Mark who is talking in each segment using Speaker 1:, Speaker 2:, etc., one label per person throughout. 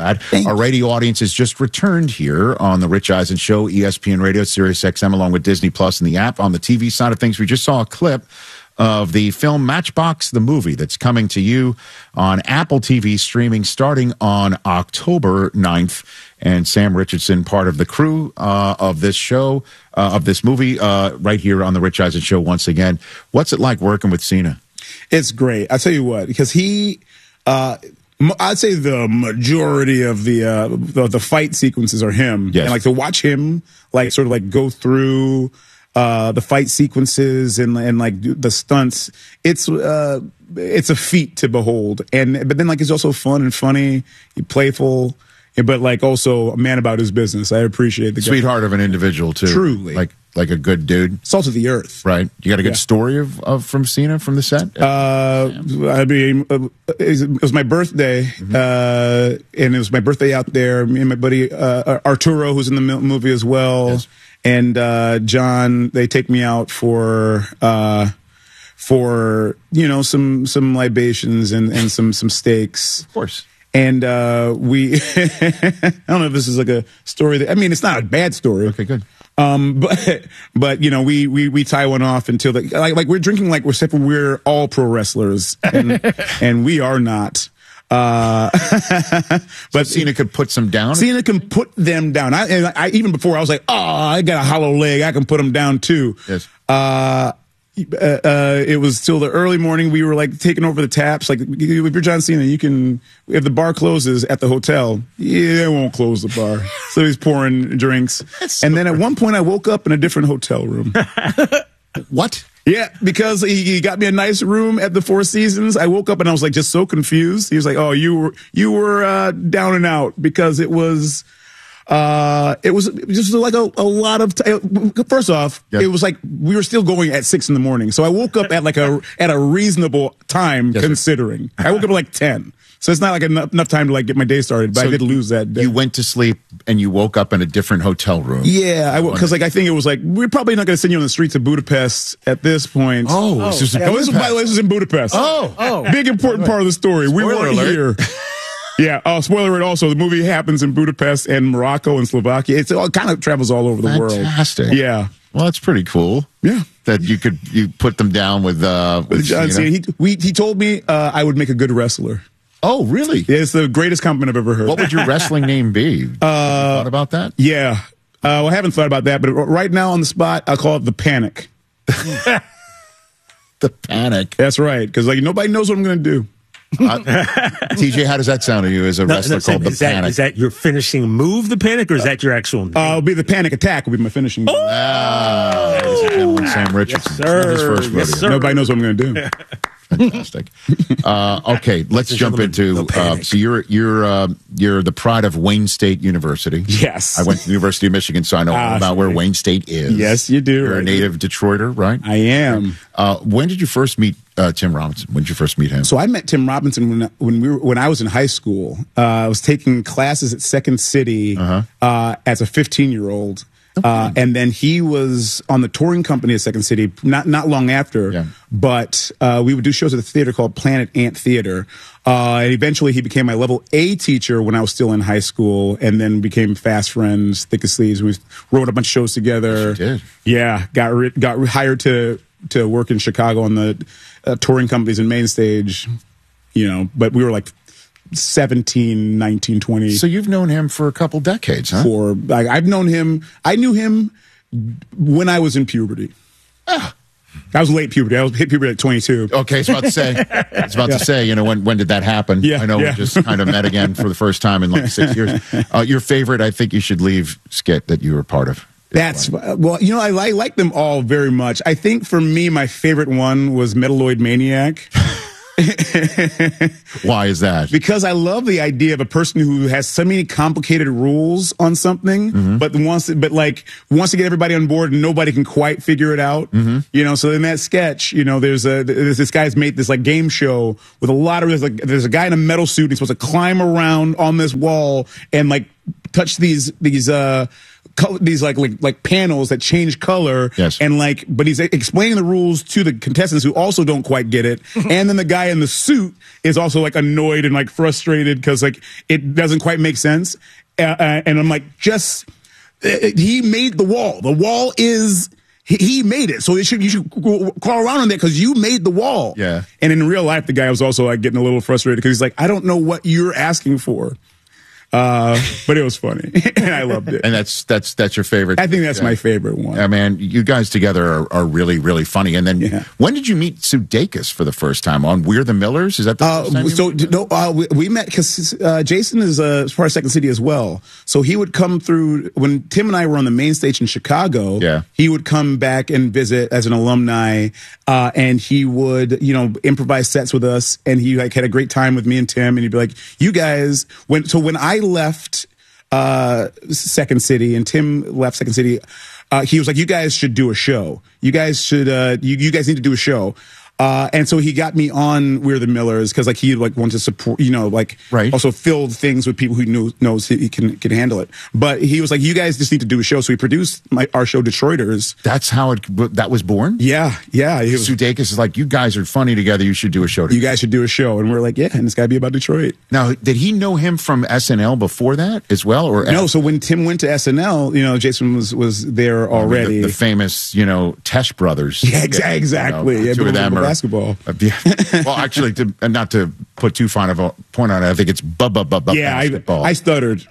Speaker 1: that. Our radio audience has just returned here on the Rich Eisen Show, ESPN Radio, Sirius XM, along with Disney Plus and the app. On the TV side of things, we just saw a clip of the film Matchbox the Movie that's coming to you on Apple TV streaming starting on October 9th. And Sam Richardson, part of the crew of this show, of this movie, right here on the Rich Eisen Show once again. What's it like working with Cena?
Speaker 2: It's great. I tell you what, because he, I'd say the majority of the fight sequences are him.
Speaker 1: Yes.
Speaker 2: And like to watch him like sort of like go through the fight sequences and like the stunts, it's a feat to behold. But then like it's also fun and funny, playful, but like also a man about his business. I appreciate the
Speaker 1: sweetheart of an indivigiel too.
Speaker 2: Truly,
Speaker 1: like a good dude.
Speaker 2: Salt of the earth.
Speaker 1: Right. You got a good story of from Cena from the set?
Speaker 2: I mean, it was my birthday, and it was my birthday out there. Me and my buddy Arturo, who's in the movie as well.
Speaker 1: Yes.
Speaker 2: And John, they take me out for some libations and some steaks.
Speaker 1: Of course.
Speaker 2: And we I don't know if this is like a story that, I mean, it's not a bad story.
Speaker 1: Okay, good.
Speaker 2: But you know, we tie one off until like we're drinking like we're all pro wrestlers and we are not. But
Speaker 1: so Cena could put some down.
Speaker 2: Cena can put them down. I even before I was like, oh, I got a hollow leg, I can put them down too.
Speaker 1: Yes.
Speaker 2: It was still the early morning. We were like taking over the taps. Like if you're John Cena, you can. If the bar closes at the hotel, they won't close the bar. So he's pouring drinks. And then at one point, I woke up in a different hotel room.
Speaker 1: What?
Speaker 2: Yeah, because he got me a nice room at the Four Seasons. I woke up and I was like just so confused. He was like, "Oh, you were down and out," because it was just like a lot of first off,
Speaker 1: Yep.
Speaker 2: It was like we were still going at 6 a.m. So I woke up at at a reasonable time,
Speaker 1: yes,
Speaker 2: considering. I woke up at like 10. So it's not like enough time to like get my day started, but
Speaker 1: so
Speaker 2: I did lose that day.
Speaker 1: You went to sleep and you woke up in a different hotel room.
Speaker 2: Yeah, because like I think it was like we're probably not going to send you on the streets of Budapest at this point.
Speaker 1: This is
Speaker 2: by the way, this is in Budapest. Big important part of the story. We weren't here. Yeah. Spoiler alert. Also, the movie happens in Budapest and Morocco and Slovakia. It kind of travels all over the world.
Speaker 1: Fantastic.
Speaker 2: Yeah.
Speaker 1: Well, that's pretty cool.
Speaker 2: Yeah.
Speaker 1: That you put them down with
Speaker 2: John Cena. He told me I would make a good wrestler.
Speaker 1: Oh, really?
Speaker 2: Yeah, it's the greatest compliment I've ever heard.
Speaker 1: What would your wrestling name be? Thought about that?
Speaker 2: Yeah. Well, I haven't thought about that, but right now on the spot, I'll call it the Panic.
Speaker 1: The Panic.
Speaker 2: That's right, because like nobody knows what I'm going to do.
Speaker 1: TJ, how does that sound to you as a wrestler called the Panic?
Speaker 3: Is that your finishing move, the Panic, or is that your actual name?
Speaker 2: It'll be the Panic Attack will be my finishing move.
Speaker 1: Ladies and gentlemen, Sam Richardson.
Speaker 3: Yes, sir.
Speaker 1: His first rodeo.
Speaker 3: Yes, sir.
Speaker 2: Nobody knows what I'm going to do.
Speaker 1: Fantastic. Okay, let's jump into. So you're the pride of Wayne State University.
Speaker 2: Yes,
Speaker 1: I went to the University of Michigan, so I know all about where Wayne State is.
Speaker 2: Yes, you do.
Speaker 1: You're a native Detroiter, right?
Speaker 2: I am.
Speaker 1: When did you first meet Tim Robinson? When did you first meet him?
Speaker 2: So I met Tim Robinson when I was in high school. I was taking classes at Second City as a 15-year-old. And then he was on the touring company at Second City not long after. Yeah. But we would do shows at the theater called Planet Ant Theater. And eventually he became my level A teacher when I was still in high school, and then became fast friends, thick as sleeves. We wrote a bunch of shows together.
Speaker 1: Yes, you did.
Speaker 2: Yeah, got hired to work in Chicago on the touring companies and main stage. You know, but we were like 17, 19, 20.
Speaker 1: So you've known him for a couple decades, huh?
Speaker 2: I've known him. I knew him when I was in puberty. I was late puberty. I was hit puberty at 22.
Speaker 1: Okay, I was about to say, you know, when did that happen?
Speaker 2: Yeah,
Speaker 1: I know we just kind of met again for the first time in like 6 years. Your favorite, I think you should leave skit that you were part of.
Speaker 2: Well, you know, I like them all very much. I think for me, my favorite one was Metaloid Maniac.
Speaker 1: Why is that? Because
Speaker 2: I love the idea of a person who has so many complicated rules on something, but wants to get everybody on board and nobody can quite figure it out. You know, so in that sketch, you know, there's this guy's made this like game show with a lot of there's a guy in a metal suit. And he's supposed to climb around on this wall and like touch these these like panels that change color.
Speaker 1: Yes.
Speaker 2: And but he's explaining the rules to the contestants who also don't quite get it. And then the guy in the suit is also like annoyed and like frustrated because like it doesn't quite make sense. And I'm like, he made the wall. The wall is. He made it, so you should crawl around on that because you made the wall.
Speaker 1: Yeah.
Speaker 2: And in real life, the guy was also like getting a little frustrated because he's like, I don't know what you're asking for. But it was funny, and I loved it.
Speaker 1: And that's your favorite.
Speaker 2: I think that's my favorite one.
Speaker 1: Yeah, man, you guys together are really, really funny. And then when did you meet Sudeikis for the first time? On We're the Millers? Is that the first time
Speaker 2: we met because Jason is part of Second City as well. So he would come through when Tim and I were on the main stage in Chicago.
Speaker 1: Yeah.
Speaker 2: He would come back and visit as an alumni, and he would improvise sets with us. And he like had a great time with me and Tim. And he'd be like, "You guys when I left Second City and Tim left Second City, he was like, you guys should do a show. You guys should you guys need to do a show." And so he got me on We're the Millers because like he like wanted to support,
Speaker 1: right.
Speaker 2: Also filled things with people who knows he can handle it. But he was like, you guys just need to do a show. So he produced our show Detroiters.
Speaker 1: That's how that was born?
Speaker 2: Yeah.
Speaker 1: Sudeikis is like, you guys are funny together. You should do a show together.
Speaker 2: You guys should do a show. And we're like, yeah, and it's got to be about Detroit.
Speaker 1: Now, did he know him from SNL before that as well? Or
Speaker 2: no, so when Tim went to SNL, Jason was there already.
Speaker 1: The famous, Tesh brothers.
Speaker 2: Yeah, exactly.
Speaker 1: Two of them are
Speaker 2: basketball.
Speaker 1: Well, actually, not to put too fine of a point on it, I think it's basketball.
Speaker 2: I stuttered.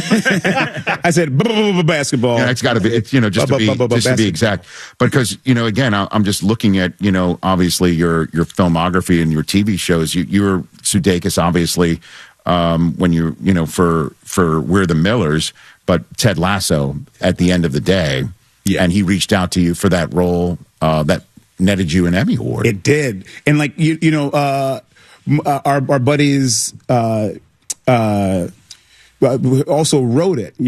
Speaker 2: I said basketball.
Speaker 1: Yeah, it's got to be. It's just to be exact. But because again, I'm just looking at obviously your filmography and your TV shows. You're Sudeikis, obviously, when you for We're the Millers, but Ted Lasso at the end of the day, and he reached out to you for that role that netted you an Emmy Award.
Speaker 2: It did. And like our buddies also wrote it,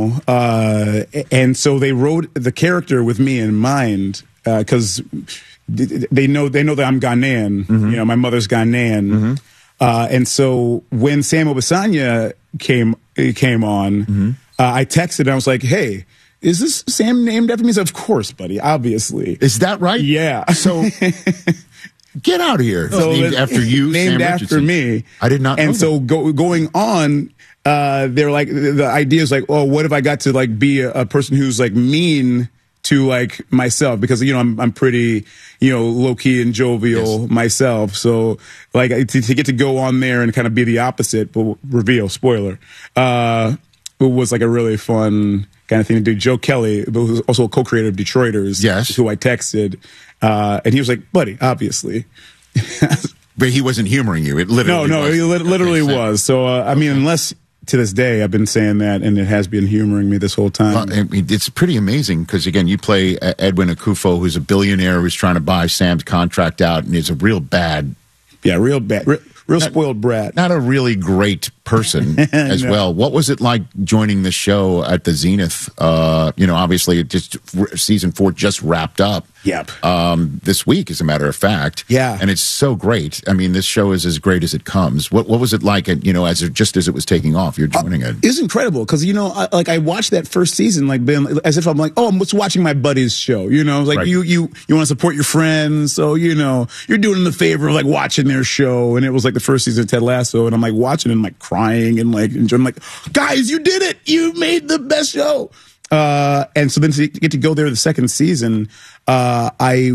Speaker 2: and so they wrote the character with me in mind because they know that I'm Ghanaian.
Speaker 1: Mm-hmm.
Speaker 2: My mother's Ghanaian.
Speaker 1: Mm-hmm.
Speaker 2: And so when Sam Obisanya came on, I texted and I was like, "Hey, is this Sam named after me?" He said, "Of course, buddy. Obviously."
Speaker 1: Is that right?
Speaker 2: Yeah.
Speaker 1: So get out of here.
Speaker 2: So
Speaker 1: named after you,
Speaker 2: named
Speaker 1: Sam
Speaker 2: after
Speaker 1: Richardson.
Speaker 2: me.
Speaker 1: I did not know.
Speaker 2: And so going on, they're like, the idea is like, oh, what if I got to like be a person who's like mean to like myself, because I'm pretty low key and jovial myself. So like to get to go on there and kind of be the opposite, but reveal spoiler, it was like a really fun kind of thing to do. Joe Kelly, who was also a co-creator of Detroiters, who I texted, and he was like, "Buddy, obviously."
Speaker 1: But he wasn't humoring you. It literally
Speaker 2: no, he literally was. So I mean, unless. To this day, I've been saying that, and it has been humoring me this whole time.
Speaker 1: Well, it's pretty amazing because, again, you play Edwin Akufo, who's a billionaire who's trying to buy Sam's contract out, and is a real bad...
Speaker 2: Yeah, real bad. Real spoiled brat.
Speaker 1: Not a really great person as well. What was it like joining the show at the Zenith? Obviously, season 4 just wrapped up.
Speaker 2: Yep.
Speaker 1: This week, as a matter of fact.
Speaker 2: Yeah.
Speaker 1: And it's so great. I mean, this show is as great as it comes. What was it like? Just as it was taking off, you're joining it.
Speaker 2: It's incredible because I watched that first season as if I'm like, oh, I'm just watching my buddy's show. Like right. you want to support your friends, so you're doing them the favor of like watching their show. And it was like the first season of Ted Lasso, and I'm like watching and like crying and like enjoying. I'm like, guys, you did it! You made the best show. And so then to get to go there the second season, I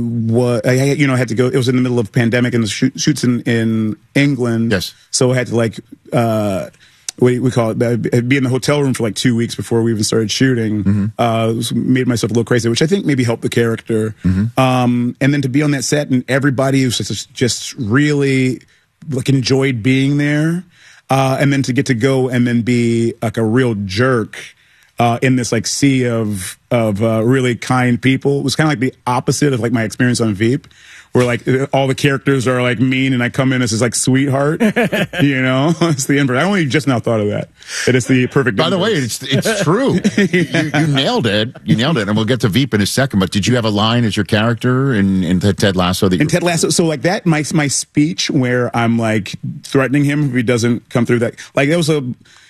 Speaker 2: had to go. It was in the middle of a pandemic and the shoots in England.
Speaker 1: Yes.
Speaker 2: So I had to like, we call it, be in the hotel room for like 2 weeks before we even started shooting. Made myself a little crazy, which I think maybe helped the character. And then to be on that set and everybody was just really like enjoyed being there. And then to get to go and then be like a real jerk in this like sea of really kind people. It was kind of like the opposite of like my experience on Veep, where like all the characters are like mean and I come in as this like sweetheart. It's the inverse. I only just now thought of that. It is the perfect
Speaker 1: By
Speaker 2: inverse.
Speaker 1: the way, it's true. You nailed it. You nailed it. And we'll get to Veep in a second. But did you have a line as your character in Ted Lasso?
Speaker 2: Ted Lasso, so like that, my speech where I'm like threatening him if he doesn't come through that, like that was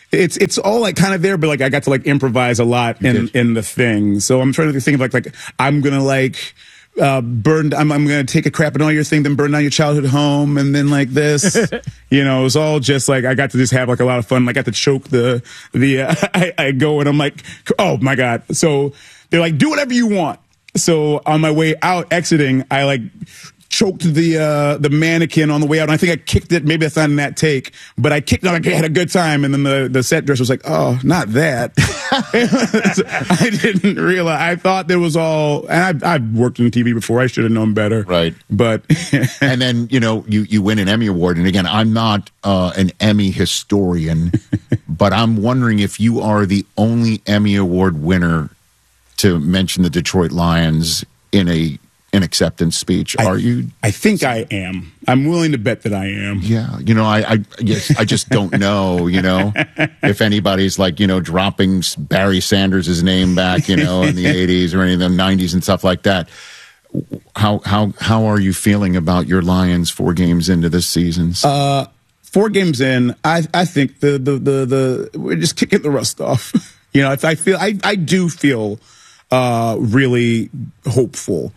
Speaker 2: it's all like kind of there, but like I got to like improvise a lot in the thing. So I'm trying to think of like I'm gonna like I'm gonna take a crap in all your thing, then burn down your childhood home, and then like this, it was all just like I got to just have like a lot of fun. I got to choke I go and I'm like, oh my god. So they're like, do whatever you want. So on my way out, exiting, I like choked the mannequin on the way out. And I think I kicked it. Maybe that's not in that take, but I kicked it. I had a good time. And then the set dresser was like, oh, not that. I didn't realize. I thought there was all, and I've worked in TV before. I should have known better.
Speaker 1: Right.
Speaker 2: But.
Speaker 1: And then, you win an Emmy Award. And again, I'm not an Emmy historian, but I'm wondering if you are the only Emmy Award winner to mention the Detroit Lions in an acceptance speech. Are you?
Speaker 2: I think I am. I'm willing to bet that I am.
Speaker 1: Yeah. I just don't know, if anybody's like, dropping Barry Sanders' name back, in the 80s or any of the 90s and stuff like that. How are you feeling about your Lions 4 games into this season?
Speaker 2: 4 games in, I think the we're just kicking the rust off. I do feel really hopeful.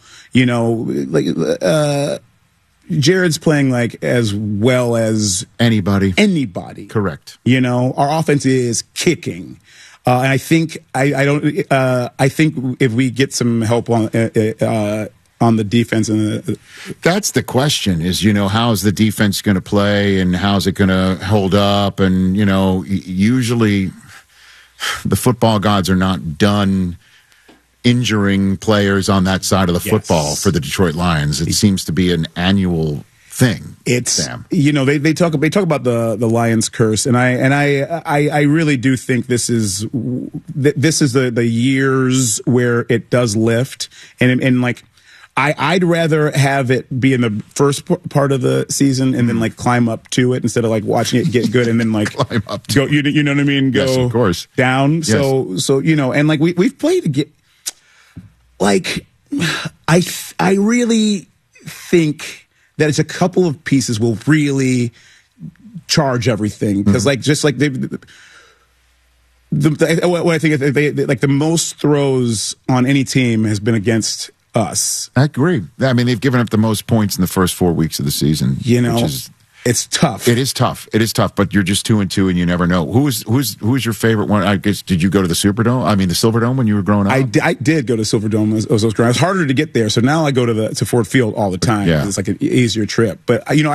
Speaker 2: Jared's playing like as well as
Speaker 1: anybody.
Speaker 2: Correct. Our offense is kicking. And I think I think if we get some help on the defense,
Speaker 1: that's the question is, how's the defense going to play and how's it going to hold up? And, usually the football gods are not done injuring players on that side of the football for the Detroit Lions. It seems to be an annual thing.
Speaker 2: It's
Speaker 1: Sam.
Speaker 2: They talk about the Lions curse, and I really do think this is the years where it does lift, and like I'd rather have it be in the first part of the season and then like climb up to it instead of like watching it get good and then like
Speaker 1: climb up to
Speaker 2: go. You know what I mean? Go
Speaker 1: yes, of course.
Speaker 2: Down.
Speaker 1: Yes.
Speaker 2: So and like we've played. Like, I really think that it's a couple of pieces will really charge everything because, like, just like what I think they like the most throws on any team has been against us.
Speaker 1: I agree. I mean, they've given up the most points in the first 4 weeks of the season.
Speaker 2: It's tough.
Speaker 1: It is tough. But you're just 2-2, and you never know. Who's your favorite one? I guess did you go to the Superdome? I mean, the Silverdome when you were growing up.
Speaker 2: I did go to Silverdome as I was growing up. It's harder to get there, so now I go to Ford Field all the time.
Speaker 1: Yeah.
Speaker 2: It's like an easier trip. But I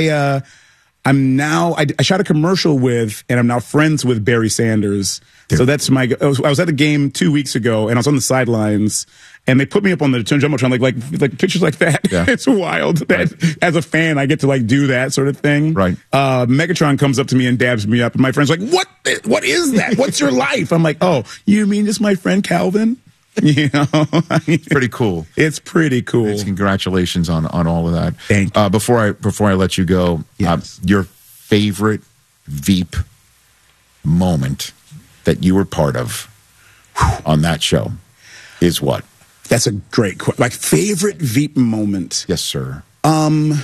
Speaker 2: shot a commercial with, and I'm now friends with Barry Sanders. So that's I was at the game 2 weeks ago, and I was on the sidelines. And they put me up on the Jumbotron, like pictures like that.
Speaker 1: Yeah.
Speaker 2: It's wild that as a fan, I get to like do that sort of thing.
Speaker 1: Right.
Speaker 2: Megatron comes up to me and dabs me up. And my friend's like, what is that? What's your life? I'm like, oh, you mean just my friend Calvin?
Speaker 1: Pretty cool.
Speaker 2: It's pretty cool.
Speaker 1: Congratulations on all of that.
Speaker 2: Thank you.
Speaker 1: Before I let you go,
Speaker 2: yes.
Speaker 1: Your favorite Veep moment that you were part of on that show is what?
Speaker 2: That's a great question. Like, favorite Veep moment?
Speaker 1: Yes, sir.
Speaker 2: Oh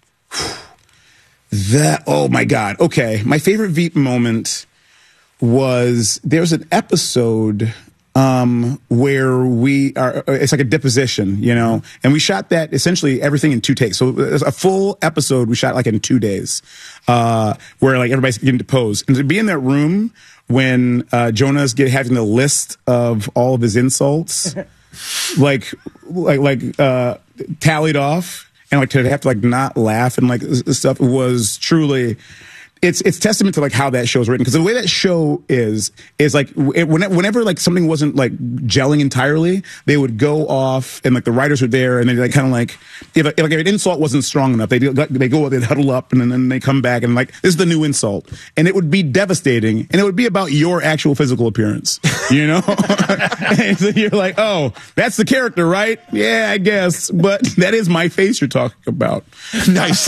Speaker 2: my God. Okay. My favorite Veep moment was there's an episode where it's like a deposition, and we shot that essentially everything in 2 takes. So a full episode we shot like in 2 days, where like everybody's getting deposed. And to be in that room when Jonah's having the list of all of his insults, like tallied off, and like to have to like not laugh and like stuff was truly. It's testament to like how that show's written, because the way that show is like whenever like something wasn't like gelling entirely, they would go off and like the writers were there and they like kind of like if an insult wasn't strong enough, they'd huddle up and then they come back and like, this is the new insult, and it would be devastating, and it would be about your actual physical appearance, and so you're like, oh, that's the character, right? Yeah, I guess, but that is my face you're talking about.
Speaker 1: Nice.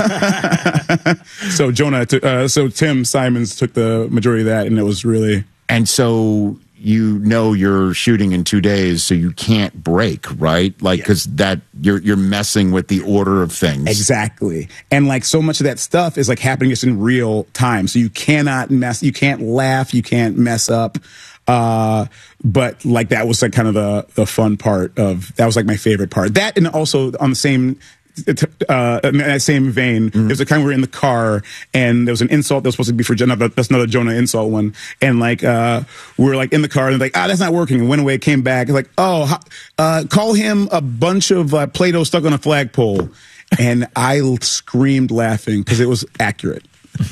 Speaker 2: So Tim Simons took the majority of that, and it was really.
Speaker 1: And so you know you're shooting in 2 days, so you can't break, right? Like, because that you're messing with the order of things.
Speaker 2: Exactly. And like so much of that stuff is like happening just in real time. So you cannot you can't laugh, you can't mess up. But like that was like kind of the fun part of, that was like my favorite part. That, and also on the same in that same vein, there was a time we were in the car and there was an insult that was supposed to be for Jonah, but that's another Jonah insult one. And like, we were like in the car and like, that's not working. And went away, came back. Like, call him a bunch of Play-Doh stuck on a flagpole. And I screamed laughing because it was accurate.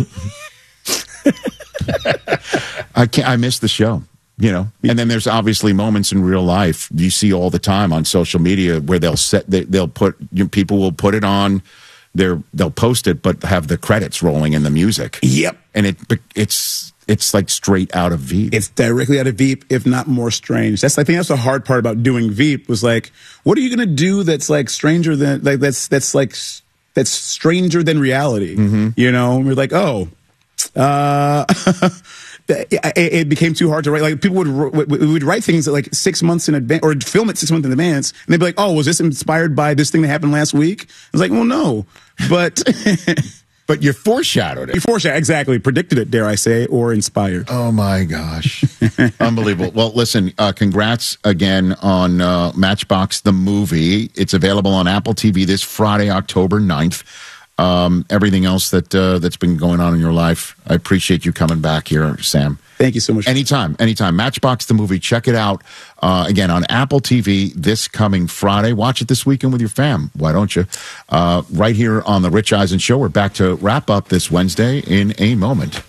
Speaker 1: I missed the show. You know, and then there's obviously moments in real life you see all the time on social media where people will put it on they'll post it, but have the credits rolling in the music.
Speaker 2: Yep.
Speaker 1: And it's like straight out of Veep.
Speaker 2: It's directly out of Veep, if not more strange. I think that's the hard part about doing Veep was like, what are you going to do that's like stranger than, like, that's stranger than reality? Mm-hmm. You know, and we're like, it became too hard to write. Like people would write things like 6 months in advance, or film it 6 months in advance, and they'd be like, "Oh, was this inspired by this thing that happened last week?" I was like, "Well, no, but
Speaker 1: but you foreshadowed it.
Speaker 2: You foreshadowed, exactly, predicted it, dare I say, or inspired."
Speaker 1: Oh my gosh, unbelievable! Well, listen, congrats again on Matchbox the movie. It's available on Apple TV this Friday, October 9th. Everything else that's been going on in your life, I appreciate you coming back here, Sam.
Speaker 2: Thank you so much.
Speaker 1: Anytime. Matchbox the movie. Check it out again on Apple TV this coming Friday. Watch it this weekend with your fam. Why don't you? Right here on the Rich Eisen Show. We're back to wrap up this Wednesday in a moment.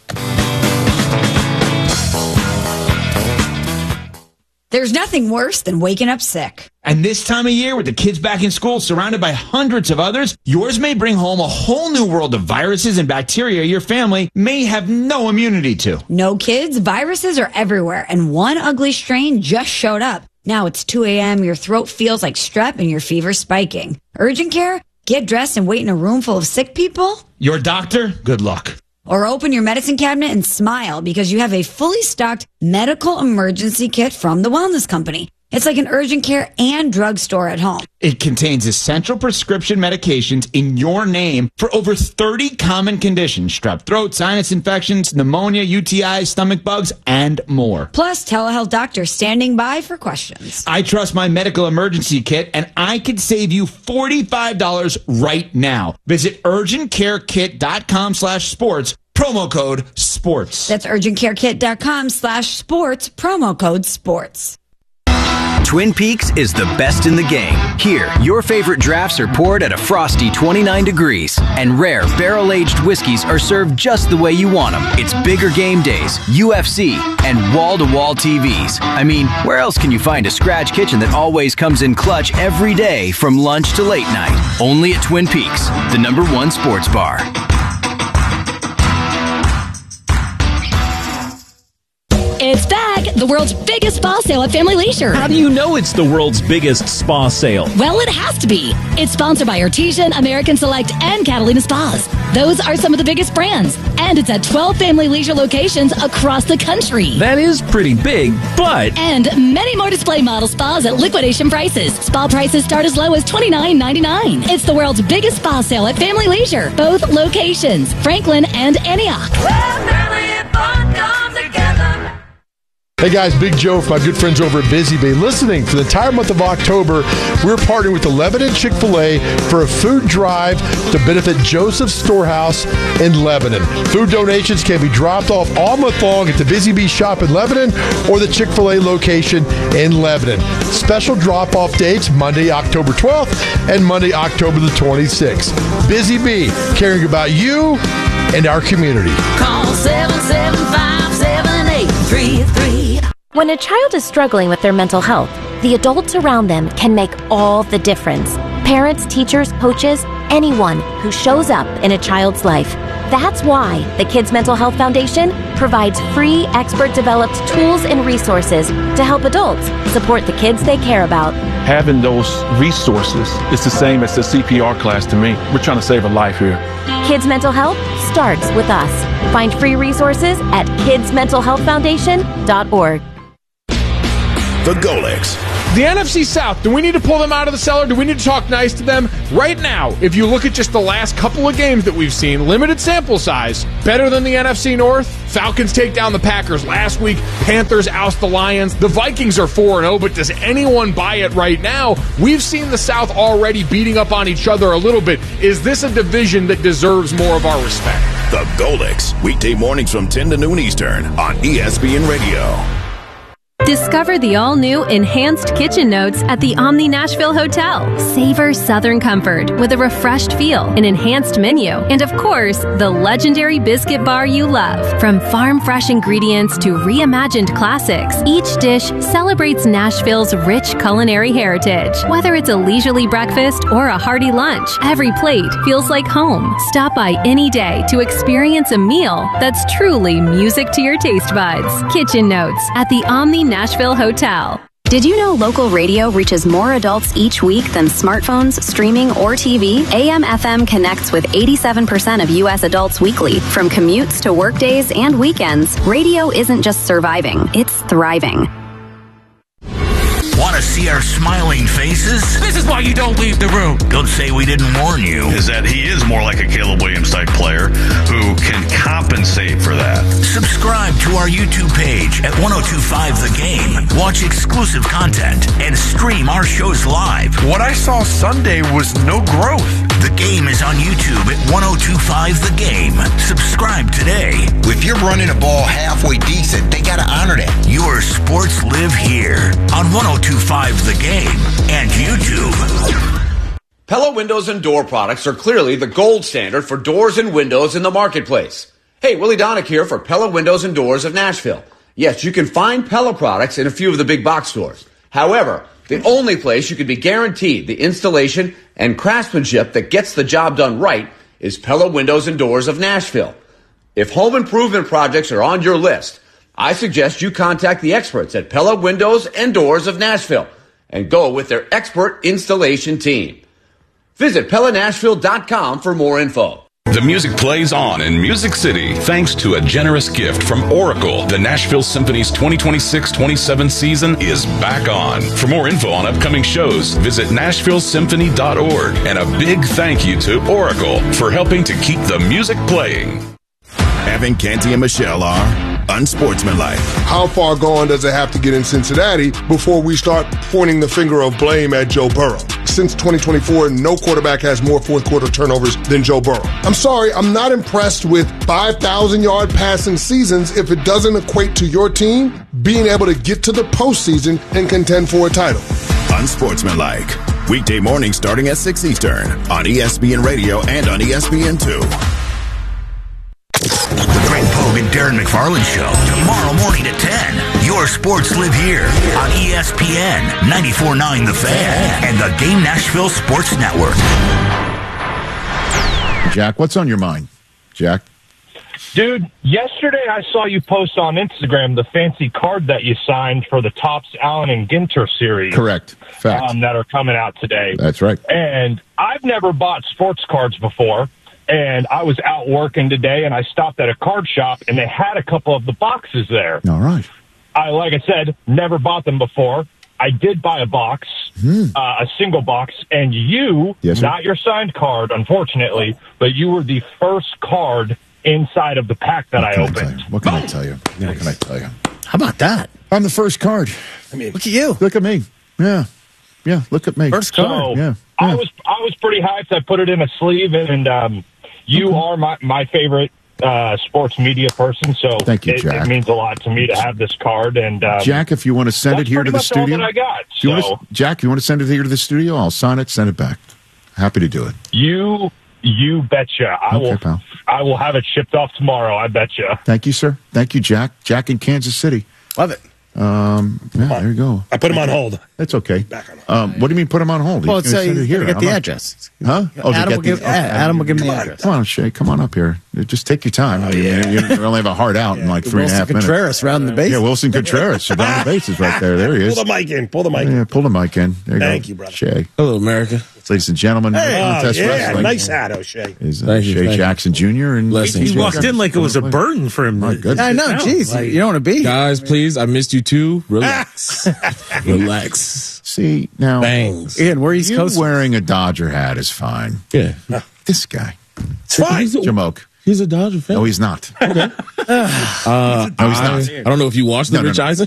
Speaker 4: There's nothing worse than waking up sick.
Speaker 5: And this time of year, with the kids back in school, surrounded by hundreds of others, yours may bring home a whole new world of viruses and bacteria your family may have no immunity to.
Speaker 4: No, kids, viruses are everywhere, and one ugly strain just showed up. Now it's 2 a.m., your throat feels like strep, and your fever's spiking. Urgent care? Get dressed and wait in a room full of sick people?
Speaker 5: Your doctor? Good luck.
Speaker 4: Or open your medicine cabinet and smile because you have a fully stocked medical emergency kit from the Wellness Company. It's like an urgent care and drugstore at home.
Speaker 5: It contains essential prescription medications in your name for over 30 common conditions: strep throat, sinus infections, pneumonia, UTIs, stomach bugs, and more.
Speaker 4: Plus, telehealth doctors standing by for questions.
Speaker 5: I trust my medical emergency kit, and I could save you $45 right now. Visit urgentcarekit.com/sports. Promo code SPORTS.
Speaker 4: That's urgentcarekit.com/sports. Promo code SPORTS.
Speaker 6: Twin Peaks is the best in the game. Here, your favorite drafts are poured at a frosty 29 degrees, and rare barrel-aged whiskeys are served just the way you want them. It's bigger game days, UFC, and wall-to-wall TVs. I mean, where else can you find a scratch kitchen that always comes in clutch every day from lunch to late night? Only at Twin Peaks, the #1 sports bar.
Speaker 7: It's back! The world's biggest spa sale at Family Leisure.
Speaker 8: How do you know it's the world's biggest spa sale?
Speaker 7: Well, it has to be. It's sponsored by Artesian, American Select, and Catalina Spas. Those are some of the biggest brands. And it's at 12 Family Leisure locations across the country.
Speaker 8: That is pretty big, but...
Speaker 7: And many more display model spas at liquidation prices. Spa prices start as low as $29.99. It's the world's biggest spa sale at Family Leisure. Both locations, Franklin and Antioch.
Speaker 9: Hey guys, Big Joe from my good friends over at Busy Bee. Listening, for the entire month of October, we're partnering with the Lebanon Chick-fil-A for a food drive to benefit Joseph's Storehouse in Lebanon. Food donations can be dropped off all month long at the Busy Bee shop in Lebanon or the Chick-fil-A location in Lebanon. Special drop-off dates, Monday, October 12th and Monday, October the 26th. Busy Bee, caring about you and our community.
Speaker 10: Call 775-7833. When a child is struggling with their mental health, the adults around them can make all the difference. Parents, teachers, coaches, anyone who shows up in a child's life. That's why the Kids Mental Health Foundation provides free, expert-developed tools and resources to help adults support the kids they care about.
Speaker 11: Having those resources is the same as the CPR class to me. We're trying to save a life here.
Speaker 10: Kids Mental Health starts with us. Find free resources at kidsmentalhealthfoundation.org.
Speaker 12: the Golics.
Speaker 13: The NFC South, do we need to pull them out of the cellar? Do we need to talk nice to them? Right now, if you look at just the last couple of games that we've seen, limited sample size, better than the NFC North. Falcons take down the Packers last week. Panthers oust the Lions. The Vikings are 4-0, but does anyone buy it right now? We've seen the South already beating up on each other a little bit. Is this a division that deserves more of our respect?
Speaker 12: The Golics, weekday mornings from 10 to noon Eastern on ESPN Radio.
Speaker 14: Discover the all-new Enhanced Kitchen Notes at the Omni Nashville Hotel. Savor Southern comfort with a refreshed feel, an enhanced menu, and of course, the legendary biscuit bar you love. From farm-fresh ingredients to reimagined classics, each dish celebrates Nashville's rich culinary heritage. Whether it's a leisurely breakfast or a hearty lunch, every plate feels like home. Stop by any day to experience a meal that's truly music to your taste buds. Kitchen Notes at the Omni Nashville Hotel.
Speaker 15: Did you know local radio reaches more adults each week than smartphones, streaming, or TV? AM/FM connects with 87% of U.S. adults weekly. From commutes to workdays and weekends, radio isn't just surviving, it's thriving.
Speaker 16: Want to see our smiling faces? This is why you don't leave the room. Don't say we didn't warn you.
Speaker 17: Is that he is more like a Caleb Williams type player who can compensate for that.
Speaker 16: Subscribe to our YouTube page at 1025 The Game. Watch exclusive content and stream our shows live.
Speaker 17: What I saw Sunday was no growth.
Speaker 16: The Game is on YouTube at 1025 The Game. Subscribe today.
Speaker 18: If you're running a ball halfway decent, they got to honor that.
Speaker 16: Your sports live here on 1025 The Game and YouTube.
Speaker 19: Pella Windows and Door products are clearly the gold standard for doors and windows in the marketplace. Hey, Willie Donick here for Pella Windows and Doors of Nashville. Yes, you can find Pella products in a few of the big box stores. However, the only place you can be guaranteed the installation and craftsmanship that gets the job done right is Pella Windows and Doors of Nashville. If home improvement projects are on your list, I suggest you contact the experts at Pella Windows and Doors of Nashville and go with their expert installation team. Visit PellaNashville.com for more info.
Speaker 20: The music plays on in Music City thanks to a generous gift from Oracle. The Nashville Symphony's 2026-27 season is back on. For more info on upcoming shows, visit NashvilleSymphony.org. And a big thank you to Oracle for helping to keep the music playing.
Speaker 12: Evan, Canty, and Michelle are unsportsmanlike.
Speaker 9: How far gone does it have to get in Cincinnati before we start pointing the finger of blame at Joe Burrow? Since 2024, no quarterback has more fourth-quarter turnovers than Joe Burrow. I'm sorry, I'm not impressed with 5,000-yard passing seasons if it doesn't equate to your team being able to get to the postseason and contend for a title.
Speaker 12: Unsportsmanlike. Weekday morning starting at 6 Eastern on ESPN Radio and on ESPN2.
Speaker 16: The Greg Pogue and Darren McFarland Show, tomorrow morning at 10. Your sports live here on ESPN 94.9 The Fan and the Game Nashville Sports Network.
Speaker 1: Jack, what's on your mind? Jack?
Speaker 21: Dude, yesterday I saw you post on Instagram the fancy card that you signed for the Topps Allen and Ginter series.
Speaker 1: Correct. Fact.
Speaker 21: That are coming out today.
Speaker 1: That's right.
Speaker 21: And I've never bought sports cards before. And I was out working today, and I stopped at a card shop, and they had a couple of the boxes there.
Speaker 1: All right.
Speaker 21: Like I said, never bought them before. I did buy a box, a single box, and you, not your signed card, unfortunately, but you were the first card inside of the pack that I opened.
Speaker 1: What can I tell you? What can I tell you?
Speaker 3: How about that?
Speaker 1: I'm the first card.
Speaker 3: I mean, look at you.
Speaker 1: Look at me. Yeah. Yeah, look at me.
Speaker 3: First card.
Speaker 21: So,
Speaker 1: yeah.
Speaker 21: I was pretty hyped. I put it in a sleeve, and you are my favorite sports media person, so
Speaker 1: thank you, Jack.
Speaker 21: It means a lot to me to have this card. And
Speaker 1: Jack, if you want to send it here to the studio,
Speaker 21: all that I got.
Speaker 1: Jack, you want to send it here to the studio? I'll sign it, send it back. Happy to do it.
Speaker 21: You betcha. I will have it shipped off tomorrow. I betcha.
Speaker 1: Thank you, sir. Thank you, Jack. Jack in Kansas City.
Speaker 3: Love it.
Speaker 1: There you go.
Speaker 3: I put him on hold.
Speaker 1: That's okay. What do you mean put him on hold?
Speaker 3: Well, it's you get the address.
Speaker 1: Huh?
Speaker 3: Adam will give him the address.
Speaker 1: Come on, Shay. Come on up here. Just take your time. You only have a hard out in like 3.5 minutes.
Speaker 3: Contreras round the bases.
Speaker 1: Yeah, Wilson Contreras round the bases right there. There he is.
Speaker 2: Pull the mic in. Pull the mic in.
Speaker 1: Yeah, pull the mic in. There you
Speaker 2: Thank
Speaker 1: go.
Speaker 2: you, brother.
Speaker 1: Shea.
Speaker 22: Hello, America.
Speaker 1: Ladies and gentlemen,
Speaker 2: Hey,
Speaker 1: Wrestling.
Speaker 2: nice hat, O'Shea.
Speaker 1: Is Shea Jackson Jr. and
Speaker 22: He
Speaker 23: walked in like it was a burden for him.
Speaker 1: My goodness.
Speaker 3: I know. Jeez, you don't want to be.
Speaker 22: Guys, please, I missed you too. Relax. Relax.
Speaker 1: See, now,
Speaker 22: Bangs.
Speaker 3: Ian, where East
Speaker 1: you
Speaker 3: Coast?
Speaker 1: wearing a Dodger hat is fine.
Speaker 22: Yeah.
Speaker 1: This guy.
Speaker 2: It's fine.
Speaker 1: Jamoke.
Speaker 22: He's a Dodger fan.
Speaker 1: No, he's not.
Speaker 22: Okay.
Speaker 1: No, he's not.
Speaker 22: I don't know if you watched the Rich Eisen